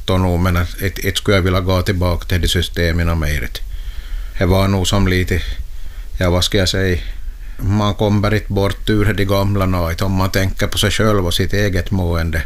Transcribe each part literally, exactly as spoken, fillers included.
foto nu, men att ett skulle jag vilja gå tillbaka till det systemen mer. Det var nog som lite, ja vad ska jag säga, man kommer inte bort ur det gamla nöjt om man tänker på sig själv och sitt eget mående.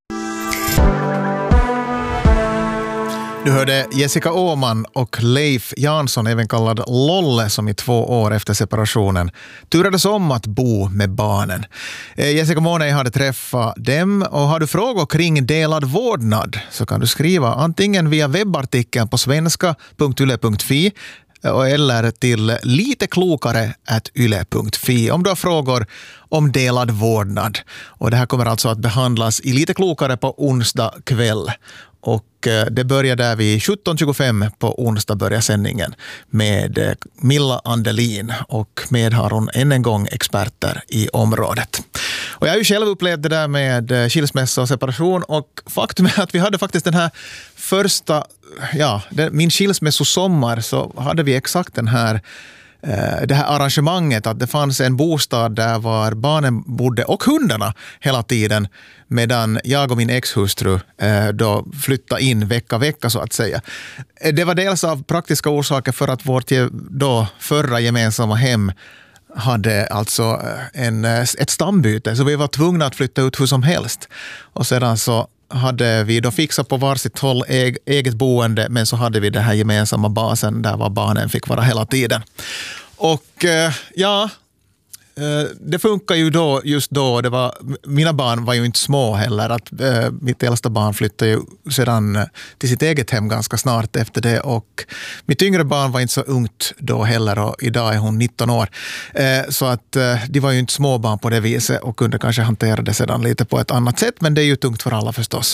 Du hörde Jessica Åman och Leif Jansson, även kallad Lolle, som i två år efter separationen turades om att bo med barnen. Jessica Måne hade träffat dem, och har du frågor kring delad vårdnad så kan du skriva antingen via webbartikeln på svenska punkt yle punkt fi eller till liteklokare at yle punkt fi om du har frågor om delad vårdnad. Och det här kommer alltså att behandlas i Lite klokare på onsdag kväll. Och det börjar där vid sjutton tjugofem på onsdag börjar sändningen med Milla Andelin, och med har hon än en gång experter i området. Och jag har ju själv upplevt det där med skilsmässa och separation, och faktum är att vi hade faktiskt den här första, ja, min skilsmässosommar, så hade vi exakt den här det här arrangemanget att det fanns en bostad där var barnen bodde och hundarna hela tiden, medan jag och min ex-hustru då flyttade in vecka vecka så att säga. Det var dels av praktiska orsaker för att vårt då förra gemensamma hem hade alltså en, ett stambyte, så vi var tvungna att flytta ut hur som helst. Och sedan så hade vi då fixat på varsitt håll eget boende, men så hade vi den här gemensamma basen där var barnen fick vara hela tiden. Och ja, det funkar ju då just då. Det var, mina barn var ju inte små heller. Att, mitt äldsta barn flyttade ju sedan till sitt eget hem ganska snart efter det, och mitt yngre barn var inte så ungt då heller, och idag är hon nitton år. Så att de var ju inte små barn på det viset och kunde kanske hantera det sedan lite på ett annat sätt, men det är ju tungt för alla förstås.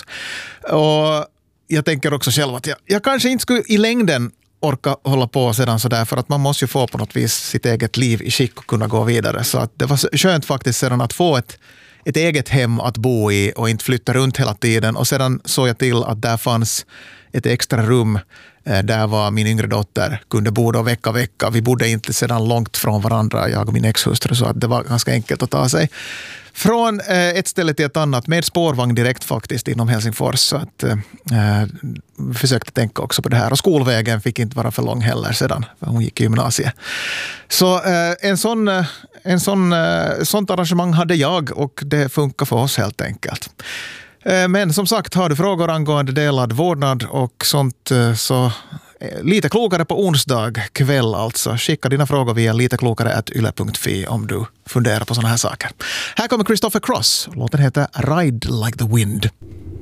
Och jag tänker också själv att jag, jag kanske inte skulle i längden orka hålla på sedan sådär, för att man måste ju få på något vis sitt eget liv i skick och kunna gå vidare. Så att det var skönt faktiskt sedan att få ett, ett eget hem att bo i och inte flytta runt hela tiden. Och sedan såg jag till att där fanns ett extra rum där var min yngre dotter kunde bo då vecka vecka. Vi bodde inte sedan långt från varandra, jag och min ex-hustru, så att det var ganska enkelt att ta sig från ett ställe till ett annat med spårvagn direkt faktiskt inom Helsingfors. Så att eh, försökte tänka också på det här. Och skolvägen fick inte vara för lång heller sedan hon gick i gymnasiet. Så eh, en sån, en sån, eh, sånt arrangemang hade jag, och det funkar för oss helt enkelt. Eh, men som sagt, har du frågor angående delad vårdnad och sånt, eh, så Lite klokare på onsdag kväll alltså. Skicka dina frågor via liteklokare at yle punkt fi om du funderar på såna här saker. Här kommer Christopher Cross. Låten heter Ride Like the Wind.